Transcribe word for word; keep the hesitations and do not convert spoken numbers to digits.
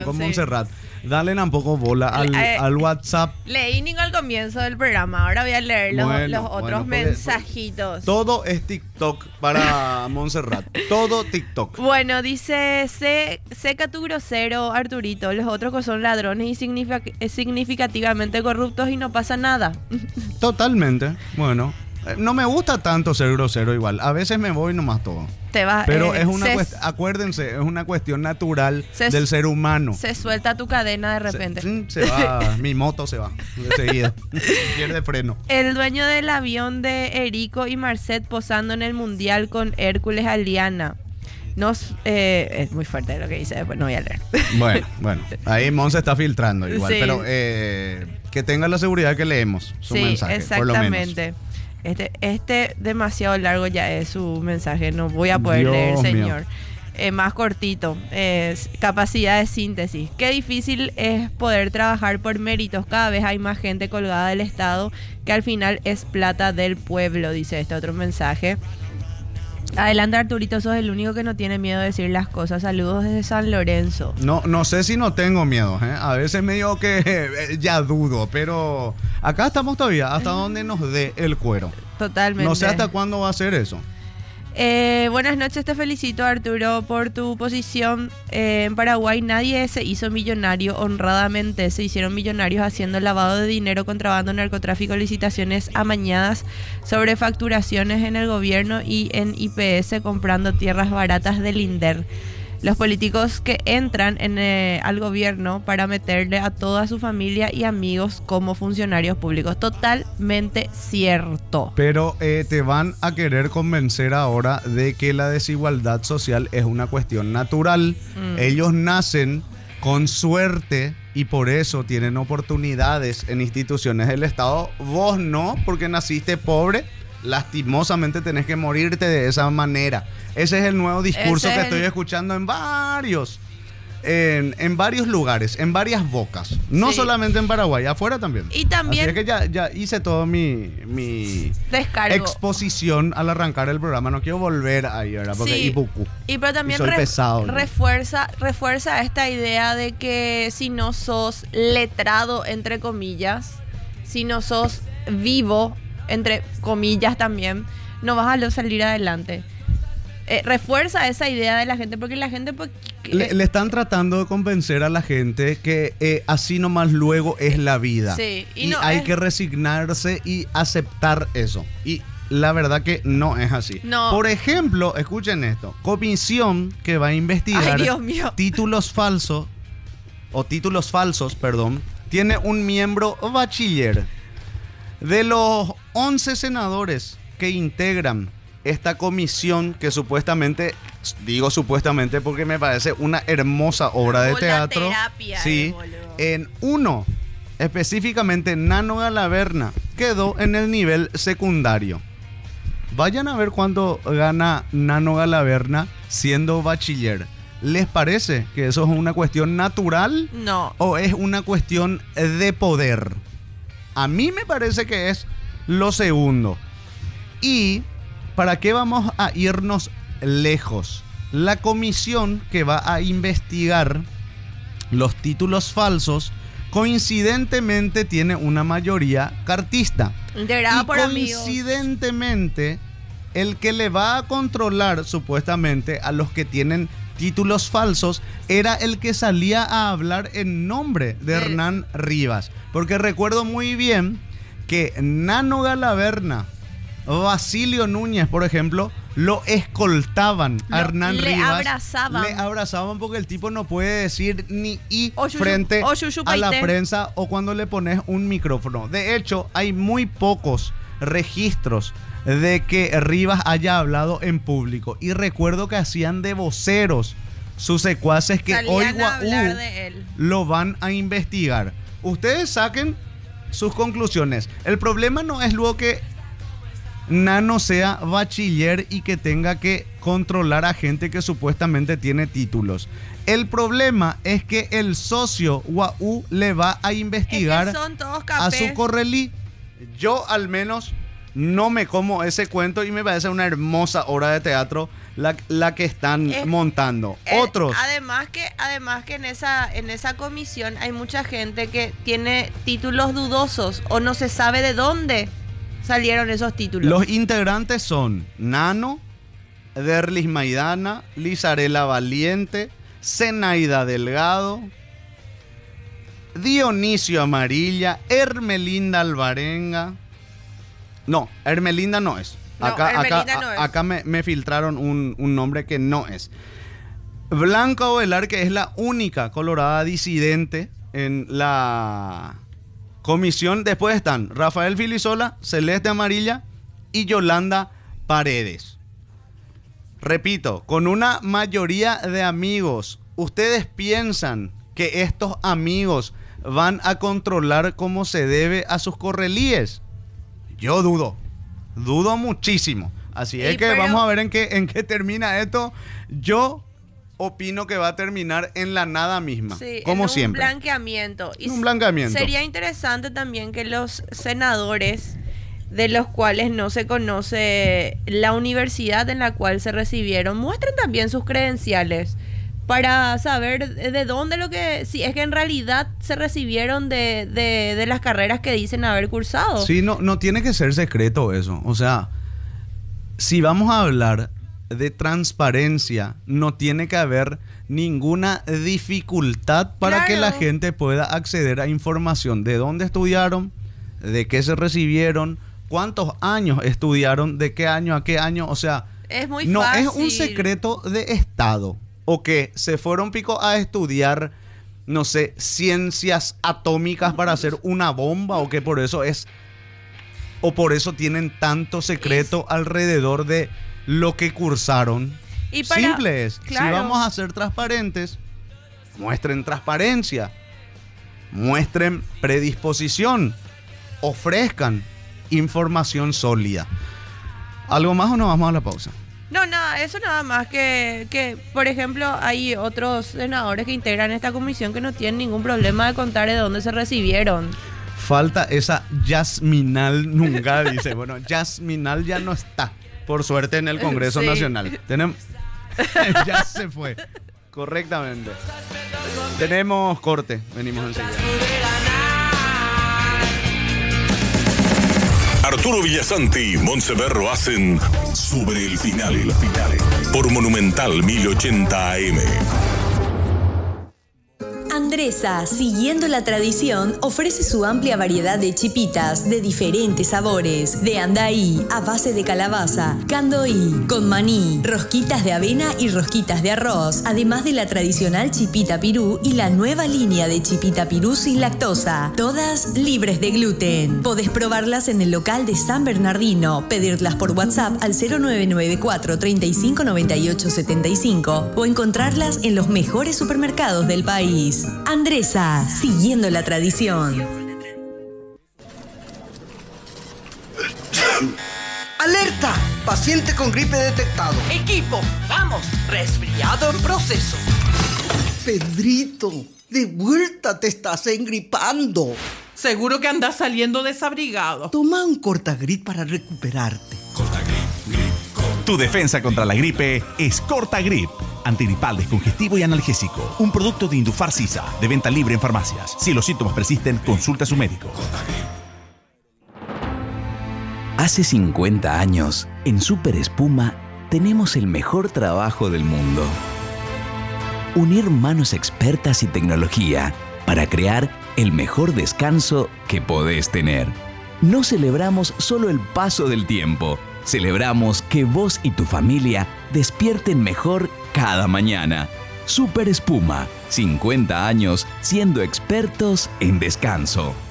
con Sí. Montserrat. Dale tampoco bola al, Eh, al WhatsApp. Leí Nico al comienzo del programa, ahora voy a leer los, Bueno, los bueno, otros porque- mensajitos. Todo es TikTok para Montserrat. Todo TikTok. Bueno, dice, "Se- seca tu grosero, Arturito. Los otros que son ladrones y significa- eh, significativamente corruptos y no pasa nada." Totalmente. Bueno, eh, no me gusta tanto ser grosero igual. A veces me voy nomás todo. Te vas, Pero eh, es una se, cuest- acuérdense, es una cuestión natural Se- del ser humano. se suelta tu cadena de Se- repente. mm, Se, va, mi moto se va de seguido. Pierde freno. El dueño del avión de Erico y Marcet posando en el mundial con Hércules Aliana. Nos, eh, es muy fuerte lo que dice, después no voy a leer. Bueno, bueno, ahí Mon se está filtrando igual, Sí. pero eh, que tenga la seguridad que leemos su Sí, mensaje, por lo menos. exactamente. Este, este demasiado largo ya es su mensaje, no voy a poder Dios leer, mío. señor. Eh, más cortito, es capacidad de síntesis. Qué difícil es poder trabajar por méritos. Cada vez hay más gente colgada del Estado que al final es plata del pueblo, dice este otro mensaje. Adelante, Arturito, sos el único que no tiene miedo de decir las cosas. Saludos desde San Lorenzo. No, no sé si no tengo miedo, ¿eh? A veces me digo que eh, ya dudo, pero acá estamos todavía, hasta donde nos dé el cuero. Totalmente. No sé hasta cuándo va a ser eso. Eh, buenas noches, te felicito, Arturo, por tu posición. Eh, en Paraguay nadie se hizo millonario honradamente, se hicieron millonarios haciendo lavado de dinero, contrabando, narcotráfico, licitaciones amañadas, sobrefacturaciones en el gobierno y en I P S comprando tierras baratas del INDER. Los políticos que entran en, eh, al gobierno para meterle a toda su familia y amigos como funcionarios públicos. Totalmente cierto. Pero eh, te van a querer convencer ahora de que la desigualdad social es una cuestión natural. Mm. Ellos nacen con suerte y por eso tienen oportunidades en instituciones del Estado. Vos no, porque naciste pobre. Lastimosamente tenés que morirte de esa manera. Ese es el nuevo discurso Ese que es estoy el- escuchando en varios, en, en varios lugares, en varias bocas. No Sí. solamente en Paraguay, afuera también. Y también- Así es que ya, ya hice todo mi, mi Descargo. exposición al arrancar el programa. No quiero volver ahí, ¿verdad? Porque Sí. Ibuku. Y pero también Y soy re- pesado, ¿no? refuerza, refuerza esta idea de que si no sos letrado, entre comillas, si no sos vivo, entre comillas también, no vas a lo- salir adelante. Eh, refuerza esa idea de la gente, porque la gente... Pues, que- Le, le están tratando de convencer a la gente que eh, así nomás luego es la vida. Sí, y y no hay es- que resignarse y aceptar eso. Y la verdad que no es así. No. Por ejemplo, escuchen esto. Comisión que va a investigar Ay, Dios mío. títulos falsos, o títulos falsos, perdón, tiene un miembro bachiller. De los once senadores que integran esta comisión, que supuestamente, digo supuestamente porque me parece una hermosa obra de Como la teatro. terapia, Sí, eh, boludo. en uno, específicamente Nano Galaverna, quedó en el nivel secundario. Vayan a ver cuánto gana Nano Galaverna siendo bachiller. ¿Les parece que eso es una cuestión natural No. o es una cuestión de poder? A mí me parece que es lo segundo. ¿Y para qué vamos a irnos lejos? La comisión que va a investigar los títulos falsos coincidentemente tiene una mayoría cartista. Integrada Y por amigos. coincidentemente, el que le va a controlar supuestamente a los que tienen títulos falsos era el que salía a hablar en nombre de Del- Hernán Rivas. Porque recuerdo muy bien que Nano Galaverna, Basilio Núñez, por ejemplo, lo escoltaban a Lo- Hernán le Rivas. abrazaban. Le abrazaban porque el tipo no puede decir ni y O yuyu- frente o yuyu a la paité. prensa o cuando le pones un micrófono. De hecho, hay muy pocos registros de que Rivas haya hablado en público. Y recuerdo que hacían de voceros sus secuaces que Salían hoy a Guau hablar de él. lo van a investigar. Ustedes saquen sus conclusiones. El problema no es luego que Nano sea bachiller y que tenga que controlar a gente que supuestamente tiene títulos. El problema es que el socio Guau le va a investigar Es que son todos a capés. su correlí. Yo al menos No me como ese cuento y me parece una hermosa obra de teatro la, la que están Es- montando. Eh, Otros. Además que, además que en esa, en esa comisión hay mucha gente que tiene títulos dudosos o no se sabe de dónde salieron esos títulos. Los integrantes son Nano, Derlis Maidana, Lizarela Valiente, Zenaida Delgado, Dionisio Amarilla, Hermelinda Alvarenga. No, Hermelinda no es. No, Acá, Hermelinda acá, no a- es. acá me, me filtraron un, un nombre que no es. Blanca Ovelar, que es la única colorada disidente en la comisión. Después están Rafael Filisola, Celeste Amarilla y Yolanda Paredes. Repito, con una mayoría de amigos, ¿ustedes piensan que estos amigos van a controlar como se debe a sus correlíes? Yo dudo, dudo muchísimo. Así es Y que pero- vamos a ver en qué, en qué termina esto. Yo opino que va a terminar en la nada misma, Sí, como en siempre. un blanqueamiento. Y En un blanqueamiento. Sería interesante también que los senadores, de los cuales no se conoce la universidad en la cual se recibieron, muestren también sus credenciales para saber de dónde lo que, si es que en realidad se recibieron de, de, de las carreras que dicen haber cursado. Sí, no, no tiene que ser secreto eso. O sea, si vamos a hablar de transparencia, no tiene que haber ninguna dificultad para que la Claro. gente pueda acceder a información de dónde estudiaron, de qué se recibieron, cuántos años estudiaron, de qué año a qué año. O sea, Es muy no fácil. es un secreto de Estado. O que se fueron pico a estudiar, no sé, ciencias atómicas para hacer una bomba, o que por eso es, o por eso tienen tanto secreto alrededor de lo que cursaron. Y para- Simple es. claro. Si vamos a ser transparentes, muestren transparencia, muestren predisposición, ofrezcan información sólida. ¿Algo más o nos vamos a la pausa? No, nada, eso nada más que, que, por ejemplo, hay otros senadores que integran esta comisión que no tienen ningún problema de contar de dónde se recibieron. Falta esa Yasminal nunca, dice. Bueno, Yasminal ya no está, por suerte, en el Congreso Sí. Nacional. Tenemos... ya se fue. Correctamente. Tenemos corte. Venimos enseguida. Arturo Villasanti y Montseverro hacen Sobre el Final, por Monumental mil ochenta A M. Andresa, siguiendo la tradición, ofrece su amplia variedad de chipitas de diferentes sabores, de andaí a base de calabaza, candoí, con maní, rosquitas de avena y rosquitas de arroz, además de la tradicional chipita pirú y la nueva línea de chipita pirú sin lactosa, todas libres de gluten. Podés probarlas en el local de San Bernardino, pedirlas por WhatsApp al cero nueve nueve cuatro, treinta y cinco, noventa y ocho, setenta y cinco o encontrarlas en los mejores supermercados del país. Andresa, siguiendo la tradición. ¡Alerta! Paciente con gripe detectado. Equipo, vamos, resfriado en proceso. Pedrito, de vuelta te estás engripando. Seguro que andas saliendo desabrigado. Toma un Cortagrip para recuperarte. Tu defensa contra la gripe es Cortagrip, antigripal, descongestivo y analgésico. Un producto de Indufar Sisa, de venta libre en farmacias. Si los síntomas persisten, consulta a su médico. Hace cincuenta años, en Super Espuma, tenemos el mejor trabajo del mundo. Unir manos expertas y tecnología para crear el mejor descanso que podés tener. No celebramos solo el paso del tiempo, celebramos que vos y tu familia despierten mejor cada mañana. Super Espuma, cincuenta años siendo expertos en descanso.